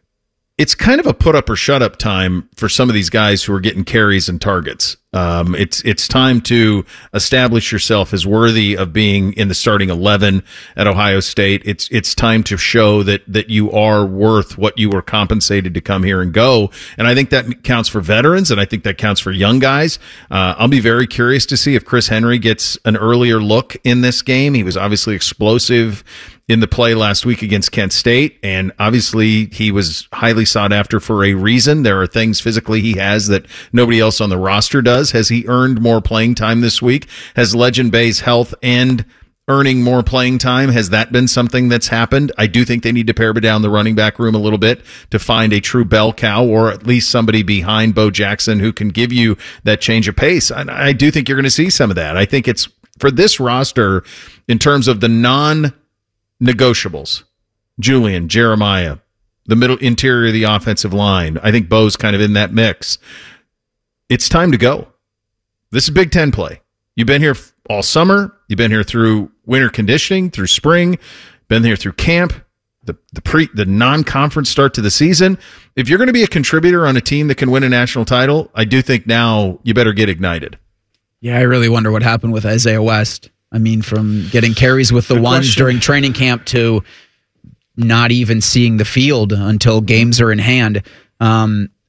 it's kind of a put up or shut up time for some of these guys who are getting carries and targets. Um, it's it's time to establish yourself as worthy of being in the starting eleven at Ohio State. It's it's time to show that that you are worth what you were compensated to come here and go. And I think that counts for veterans, and I think that counts for young guys. Uh, I'll be very curious to see if Chris Henry gets an earlier look in this game. He was obviously explosive in the play last week against Kent State, and obviously he was highly sought after for a reason. There are things physically he has that nobody else on the roster does. Has he earned more playing time this week? Has Legend Bay's health and earning more playing time, has that been something that's happened? I do think they need to pare down the running back room a little bit to find a true bell cow, or at least somebody behind Bo Jackson who can give you that change of pace. And I do think you're going to see some of that. I think it's for this roster in terms of the non negotiables, Julian, Jeremiah, the middle interior of the offensive line. I think Bo's kind of in that mix. It's time to go. This is Big Ten play. You've been here all summer. You've been here through winter conditioning, through spring, been here through camp, the the pre the non-conference start to the season. If you're going to be a contributor on a team that can win a national title, I do think now you better get ignited. Yeah, I really wonder what happened with Isaiah West. I mean, from getting carries with the Good ones question. during training camp to not even seeing the field until games are in hand. Um,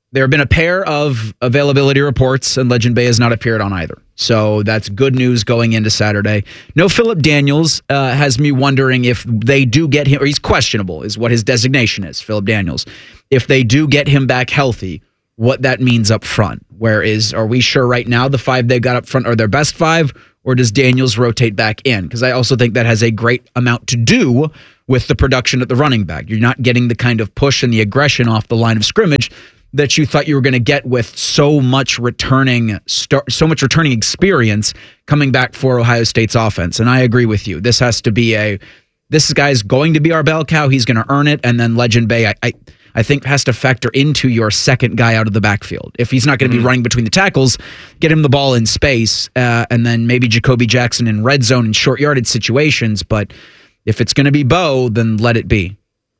There have been a pair of availability reports, and Legend Bay has not appeared on either. So that's good news going into Saturday. No Philip Daniels uh, has me wondering if they do get him, or he's questionable, is what his designation is, Philip Daniels. If they do get him back healthy, what that means up front. Where is, are we sure right now the five they got up front are their best five, or does Daniels rotate back in? Because I also think that has a great amount to do with the production at the running back. You're not getting the kind of push and the aggression off the line of scrimmage that you thought you were going to get with so much returning start, so much returning experience coming back for Ohio State's offense. And I agree with you. This has to be a, this guy's going to be our bell cow. He's going to earn it. And then Legend Bay, I, I, I think has to factor into your second guy out of the backfield. If he's not going to mm-hmm. be running between the tackles, get him the ball in space, uh, and then maybe Jacoby Jackson in red zone and short yardage situations. But if it's going to be Bo, then let it be.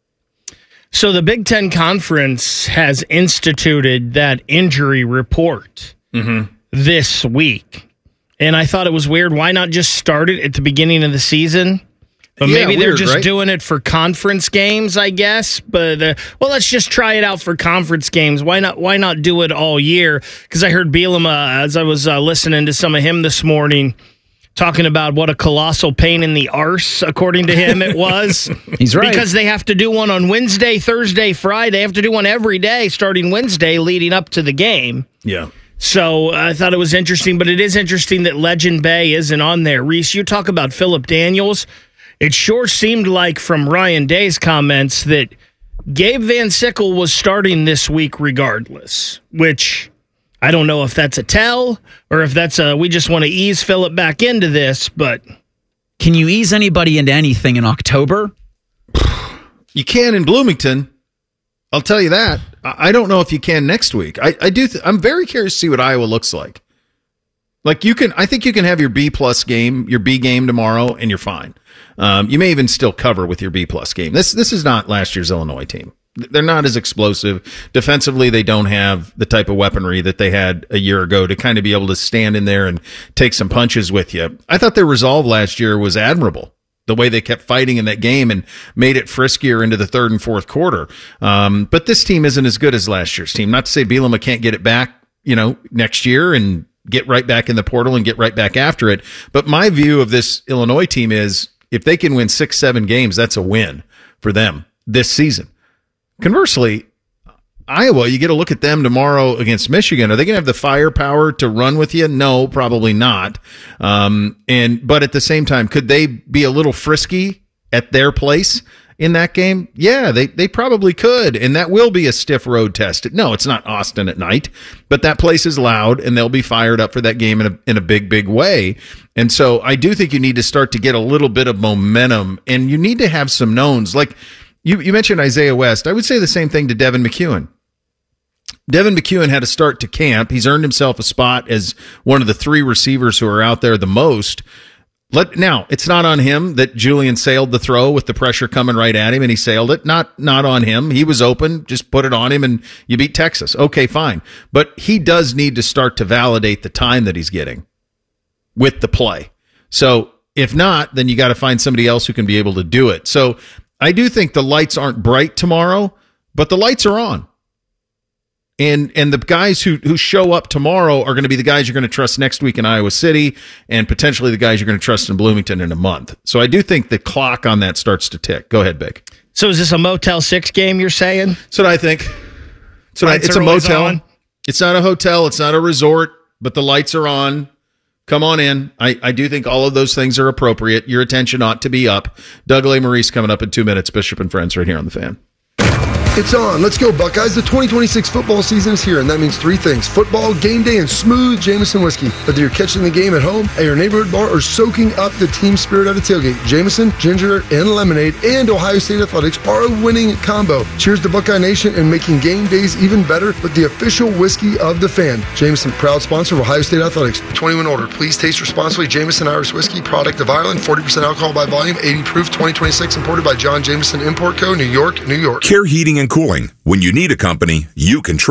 So the Big Ten Conference has instituted that injury report mm-hmm. this week. And I thought it was weird. Why not just start it at the beginning of the season? But yeah, maybe they're weird, just right? doing it for conference games, I guess. But, uh, well, let's just try it out for conference games. Why not Why not do it all year? Because I heard Bielema, as I was uh, listening to some of him this morning, talking about what a colossal pain in the arse, according to him, it was. He's right. Because they have to do one on Wednesday, Thursday, Friday. They have to do one every day starting Wednesday leading up to the game. Yeah. So I thought it was interesting, but it is interesting that Legend Bay isn't on there. Reese, you talk about Philip Daniels. It sure seemed like from Ryan Day's comments that Gabe Van Sickle was starting this week regardless, which I don't know if that's a tell or if that's a we just want to ease Philip back into this, but can you ease anybody into anything in October? You can in Bloomington. I'll tell you that. I don't know if you can next week. I, I do. Th- I'm very curious to see what Iowa looks like. Like you can, I think you can have your B plus game, your B game tomorrow, and you're fine. Um, you may even still cover with your B plus game. This this is not last year's Illinois team. They're not as explosive. Defensively, they don't have the type of weaponry that they had a year ago to kind of be able to stand in there and take some punches with you. I thought their resolve last year was admirable. The way they kept fighting in that game and made it friskier into the third and fourth quarter. Um, but this team isn't as good as last year's team. Not to say Bielema can't get it back, you know, next year and get right back in the portal and get right back after it. But my view of this Illinois team is if they can win six, seven games, that's a win for them this season. Conversely, Iowa, you get a look at them tomorrow against Michigan. Are they going to have the firepower to run with you? No, probably not. Um, and but at the same time, could they be a little frisky at their place in that game? Yeah, they they probably could, and that will be a stiff road test. No, it's not Austin at night, but that place is loud, and they'll be fired up for that game in a in a big, big way. And so I do think you need to start to get a little bit of momentum, and you need to have some knowns. Like you, you mentioned Isaiah West. I would say the same thing to Devin McEwen. Devin McEwen had a start to camp. He's earned himself a spot as one of the three receivers who are out there the most. Let, now, it's not on him that Julian sailed the throw with the pressure coming right at him, and he sailed it. Not not on him. He was open. Just put it on him, and you beat Texas. Okay, fine. But he does need to start to validate the time that he's getting with the play. So if not, then you got to find somebody else who can be able to do it. So I do think the lights aren't bright tomorrow, but the lights are on. And and the guys who, who show up tomorrow are going to be the guys you're going to trust next week in Iowa City and potentially the guys you're going to trust in Bloomington in a month. So I do think the clock on that starts to tick. Go ahead, Big. So is this a Motel six game you're saying? That's what I think. So I, it's a motel. On. It's not a hotel. It's not a resort, but the lights are on. Come on in. I, I do think all of those things are appropriate. Your attention ought to be up. Doug Maurice coming up in two minutes. Bishop and Friends right here on The Fan. It's on. Let's go, Buckeyes. The twenty twenty-six football season is here, and that means three things. Football, game day, and smooth Jameson whiskey. Whether you're catching the game at home, at your neighborhood bar, or soaking up the team spirit at a tailgate, Jameson, ginger, and lemonade, and Ohio State Athletics are a winning combo. Cheers to Buckeye Nation and making game days even better with the official whiskey of the Fan. Jameson, proud sponsor of Ohio State Athletics. twenty-one older. Please taste responsibly. Jameson Irish Whiskey, product of Ireland, forty percent alcohol by volume, eighty proof, twenty twenty-six, imported by John Jameson Import Co., New York, New York. Care Heating and Cooling. When you need a company you can trust.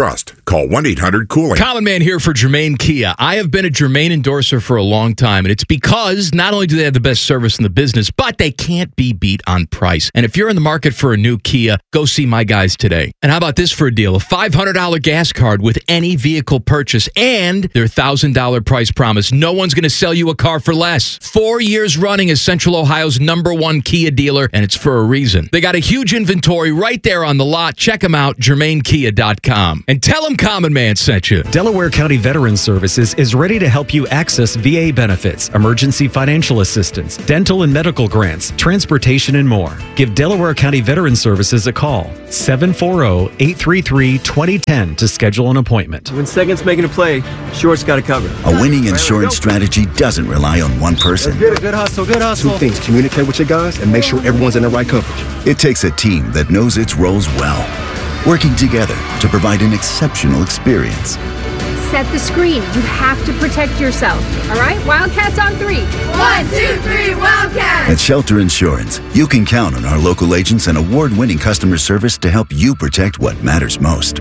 Call one eight hundred cooling. Common Man here for Germain Kia. I have been a Germain endorser for a long time, and it's because not only do they have the best service in the business, but they can't be beat on price. And if you're in the market for a new Kia, go see my guys today. And how about this for a deal? A five hundred dollars gas card with any vehicle purchase and their one thousand dollars price promise. No one's going to sell you a car for less. Four years running as Central Ohio's number one Kia dealer, and it's for a reason. They got a huge inventory right there on the lot. Check them out, germain kia dot com. And tell them Common Man sent you. Delaware County Veterans Services is ready to help you access V A benefits, emergency financial assistance, dental and medical grants, transportation, and more. Give Delaware County Veterans Services a call, seven four zero, eight three three, two zero one zero to schedule an appointment. When second's making a play, short's got to cover. A winning insurance strategy doesn't rely on one person. Let's get it. Good hustle, good hustle. Two things: communicate with your guys and make sure everyone's in the right coverage. It takes a team that knows its roles well, working together to provide an exceptional experience. Set the screen. You have to protect yourself. All right? Wildcats on three. One, two, three, Wildcats! At Shelter Insurance, you can count on our local agents and award-winning customer service to help you protect what matters most.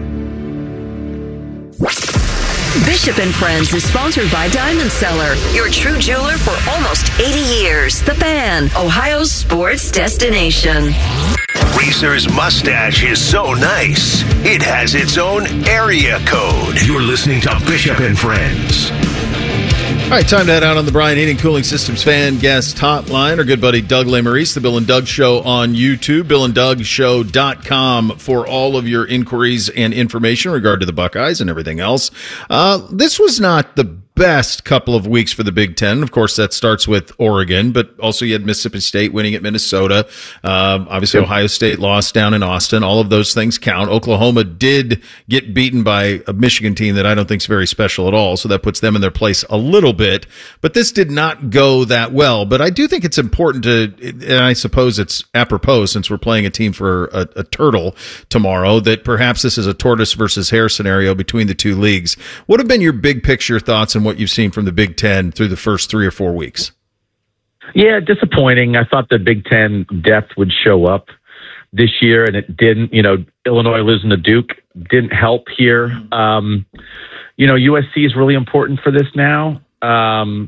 Bishop and Friends is sponsored by Diamond Seller, your true jeweler for almost eighty years. The Fan, Ohio's sports destination. Reese's mustache is so nice, it has its own area code. You're listening to Bishop and Friends. All right, time to head out on the Brian Heating Cooling Systems fan guest hotline. Our good buddy Doug Lesmerises, the Bill and Doug Show on YouTube, bill and doug show dot com for all of your inquiries and information in regard to the Buckeyes and everything else. Uh, this was not the best couple of weeks for the Big Ten. Of course, that starts with Oregon, but also you had Mississippi State winning at Minnesota. Um, obviously, yep. Ohio State lost down in Austin. All of those things count. Oklahoma did get beaten by a Michigan team that I don't think is very special at all, so that puts them in their place a little bit. But this did not go that well. But I do think it's important to, and I suppose it's apropos since we're playing a team for a, a turtle tomorrow, that perhaps this is a tortoise versus hare scenario between the two leagues. What have been your big picture thoughts and what you've seen from the Big Ten through the first three or four weeks? Yeah, disappointing. I thought the Big Ten depth would show up this year, and it didn't. You know, Illinois losing to Duke didn't help here. Um, you know, U S C is really important for this now. Um,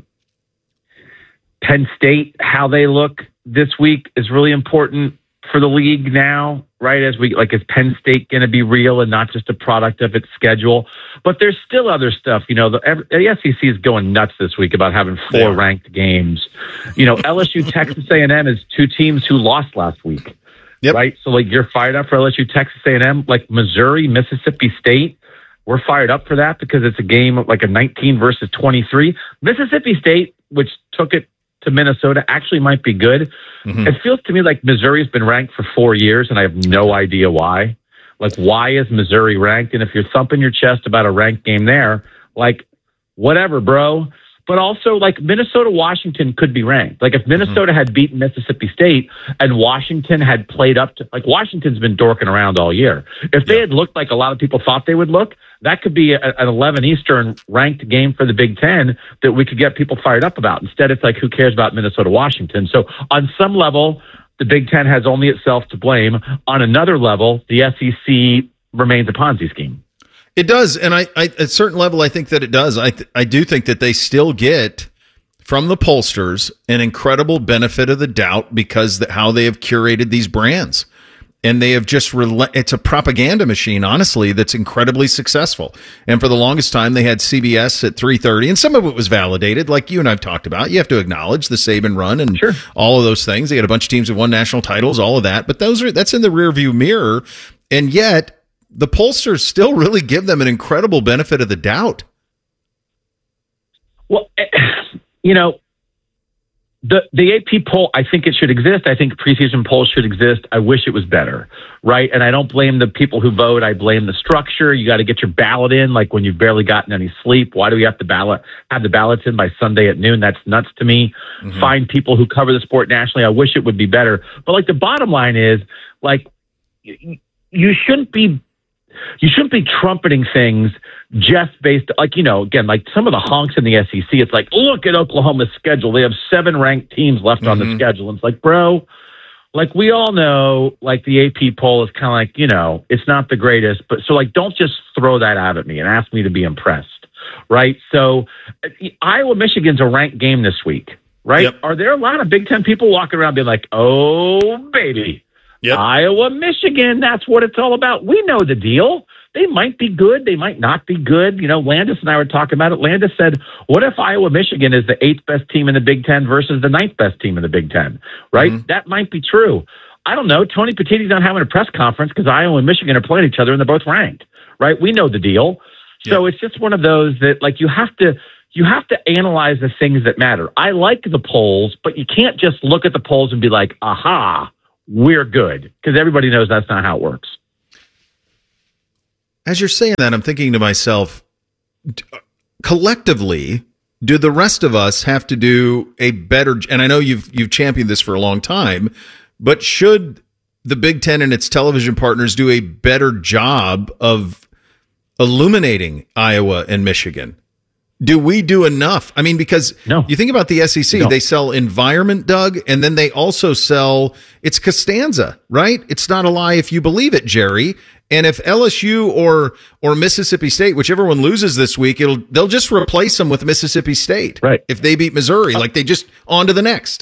Penn State, how they look this week is really important for the league now, right? As we like, is Penn State going to be real and not just a product of its schedule? But there's still other stuff. You know, the, the S E C is going nuts this week about having four yeah. ranked games. You know, L S U, Texas A and M is two teams who lost last week, yep. right? So like, you're fired up for L S U, Texas A and M, like Missouri, Mississippi State. We're fired up for that because it's a game of like a nineteen versus twenty-three. Mississippi State, which took it to Minnesota, actually might be good. Mm-hmm. It feels to me like Missouri's been ranked for four years, and I have no idea why. Like, why is Missouri ranked? And if you're thumping your chest about a ranked game there, like, whatever, bro. But also, like, Minnesota, Washington could be ranked. Like, if Minnesota mm-hmm. had beaten Mississippi State and Washington had played up to, like, Washington's been dorking around all year. If they yeah. had looked like a lot of people thought they would look, that could be a, an eleven Eastern ranked game for the Big Ten that we could get people fired up about. Instead, it's like, who cares about Minnesota, Washington? So on some level, the Big Ten has only itself to blame. On another level, the S E C remains a Ponzi scheme. It does, and I, I, at a certain level, I think that it does. I, th- I do think that they still get from the pollsters an incredible benefit of the doubt because the, how they have curated these brands, and they have just rel- it's a propaganda machine, honestly, that's incredibly successful. And for the longest time, they had C B S at three thirty, and some of it was validated, like you and I've talked about. You have to acknowledge the Saban run and sure. all of those things. They had a bunch of teams that won national titles, all of that, but those are that's in the rearview mirror, and yet the pollsters still really give them an incredible benefit of the doubt. Well, you know, the the A P poll, I think it should exist. I think preseason polls should exist. I wish it was better, right? And I don't blame the people who vote. I blame the structure. You got to get your ballot in, like when you've barely gotten any sleep. Why do we have to ballot have the ballots in by Sunday at noon? That's nuts to me. Mm-hmm. Find people who cover the sport nationally. I wish it would be better. But like the bottom line is, like, you, you shouldn't be You shouldn't be trumpeting things just based, like, you know, again, like some of the honks in the S E C, it's like, look at Oklahoma's schedule. They have seven ranked teams left mm-hmm. on the schedule. And it's like, bro, like we all know, like the A P poll is kind of like, you know, it's not the greatest, but so like, don't just throw that out at me and ask me to be impressed, right? So Iowa, Michigan's a ranked game this week, right? Yep. Are there a lot of Big Ten people walking around being like, oh, baby, yep. Iowa, Michigan, that's what it's all about. We know the deal. They might be good. They might not be good. You know, Landis and I were talking about it. Landis said, what if Iowa, Michigan is the eighth best team in the Big Ten versus the ninth best team in the Big Ten, right? Mm-hmm. That might be true. I don't know. Tony Petitti's not having a press conference because Iowa and Michigan are playing each other and they're both ranked, right? We know the deal. Yep. So it's just one of those that, like, you have to you have to analyze the things that matter. I like the polls, but you can't just look at the polls and be like, aha, we're good, because everybody knows that's not how it works. As you're saying that, I'm thinking to myself, collectively, do the rest of us have to do a better, and I know you've you've championed this for a long time, but should the Big Ten and its television partners do a better job of illuminating Iowa and Michigan? Do we do enough? I mean, because no. you think about the S E C, no. they sell environment, Doug, and then they also sell, it's Costanza, right? It's not a lie if you believe it, Jerry. And if L S U or or Mississippi State, whichever one loses this week, it'll they'll just replace them with Mississippi State. Right. If they beat Missouri, like they just on to the next.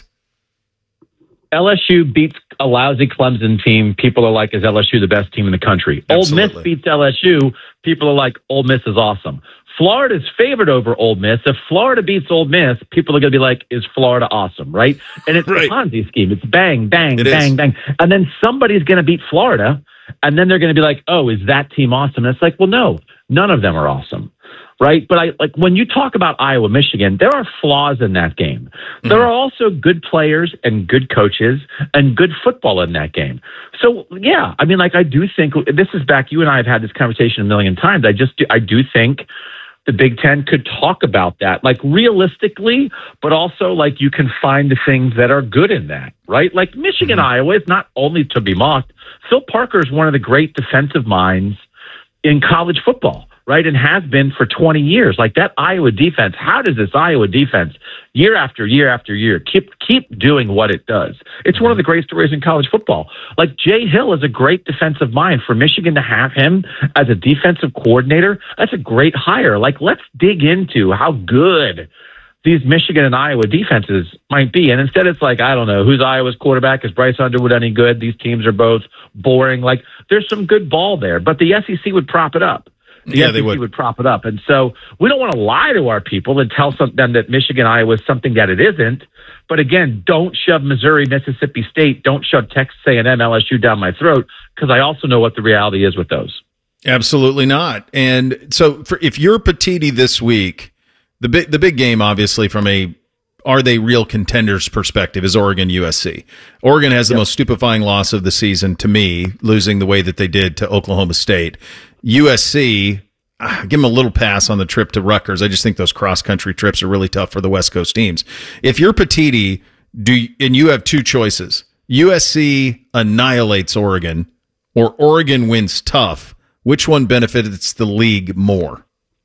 L S U beats a lousy Clemson team. People are like, is L S U the best team in the country? Absolutely. Ole Miss beats L S U. People are like, Ole Miss is awesome. Florida's favored over Ole Miss. If Florida beats Ole Miss, people are going to be like, is Florida awesome, right? And it's right. a Ponzi scheme. It's bang, bang, it bang, is. bang. And then somebody's going to beat Florida, and then they're going to be like, oh, is that team awesome? And it's like, well, no, none of them are awesome, right? But I like when you talk about Iowa, Michigan, there are flaws in that game. Mm-hmm. There are also good players and good coaches and good football in that game. So, yeah, I mean, like, I do think this is back. You and I have had this conversation a million times. I just, I do think the Big Ten could talk about that, like realistically, but also like you can find the things that are good in that, right? Like Michigan, mm-hmm. Iowa is not only to be mocked. Phil Parker is one of the great defensive minds in college football, right? And has been for twenty years. Like that Iowa defense, how does this Iowa defense year after year after year keep keep doing what it does? It's one of the great stories in college football. Like Jay Hill is a great defensive mind. For Michigan to have him as a defensive coordinator, that's a great hire. Like, let's dig into how good these Michigan and Iowa defenses might be. And instead it's like, I don't know, who's Iowa's quarterback? Is Bryce Underwood any good? These teams are both boring. Like, there's some good ball there, but the S E C would prop it up. The yeah, S E C they would. would prop it up. And so we don't want to lie to our people and tell some, them that Michigan, Iowa is something that it isn't. But again, don't shove Missouri, Mississippi State, don't shove Texas A and M, L S U down my throat, because I also know what the reality is with those. Absolutely not. And so for, if you're Petitti this week, the big, the big game, obviously, from a are they real contenders perspective, is Oregon U S C. Oregon has the yep. most stupefying loss of the season to me, losing the way that they did to Oklahoma State. U S C, ah, give them a little pass on the trip to Rutgers. I just think those cross-country trips are really tough for the West Coast teams. If you're Petitti, do you, and you have two choices, U S C annihilates Oregon or Oregon wins tough, which one benefits the league more?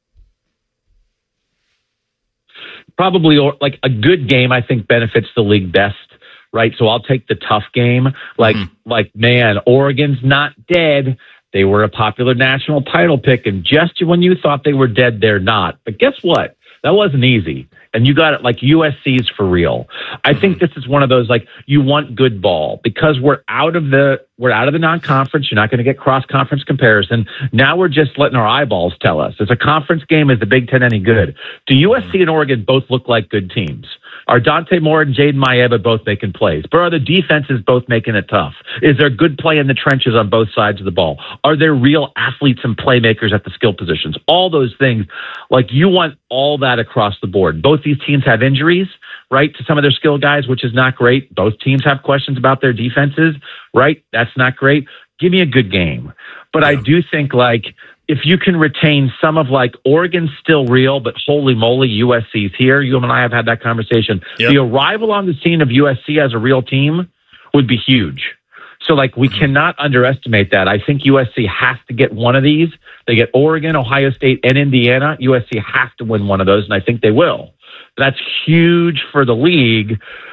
Probably like a good game, I think, benefits the league best, right? So I'll take the tough game. Like, mm-hmm. like man, Oregon's not dead. They were a popular national title pick, and just when you thought they were dead, they're not. But guess what? That wasn't easy. And you got it like U S C's for real. I mm-hmm. think this is one of those, like, you want good ball because we're out of the we're out of the non-conference. You're not going to get cross-conference comparison. Now we're just letting our eyeballs tell us. Is a conference game, is the Big Ten any good? Do U S C and Oregon both look like good teams? Are Dante Moore and Jaden Maeva both making plays? But are the defenses both making it tough? Is there good play in the trenches on both sides of the ball? Are there real athletes and playmakers at the skill positions? All those things. Like, you want all that across the board. Both these teams have injuries, right, to some of their skill guys, which is not great. Both teams have questions about their defenses, right? That's not great. Give me a good game. But yeah. I do think, like, if you can retain some of, like, Oregon's still real, but holy moly, U S C's here. You and I have had that conversation. Yep. The arrival on the scene of U S C as a real team would be huge. So, like, we mm-hmm. cannot underestimate that. I think U S C has to get one of these. They get Oregon, Ohio State, and Indiana. U S C has to win one of those, and I think they will. That's huge for the league.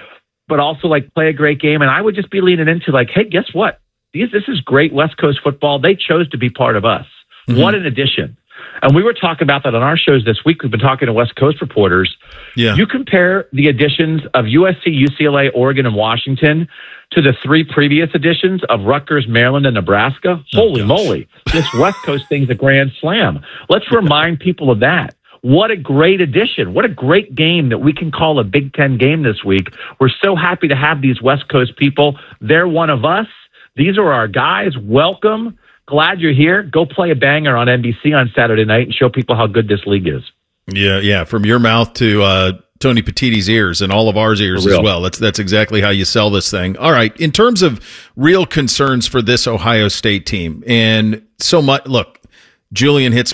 but also like play a great game. And I would just be leaning into like, hey, guess what? These, this is great West Coast football. They chose to be part of us. Mm-hmm. What an addition. And we were talking about that on our shows this week. We've been talking to West Coast reporters. Yeah. You compare the additions of U S C, U C L A, Oregon, and Washington to the three previous editions of Rutgers, Maryland, and Nebraska. Oh, Holy gosh. moly. This West Coast thing's a grand slam. Let's remind people of that. What a great addition. What a great game that we can call a Big Ten game this week. We're so happy to have these West Coast people. They're one of us. These are our guys. Welcome. Glad you're here. Go play a banger on N B C on Saturday night and show people how good this league is. Yeah, yeah. From your mouth to uh, Tony Petitti's ears and all of ours ears as well. That's that's exactly how you sell this thing. All right. In terms of real concerns for this Ohio State team, and so much, look, Julian hits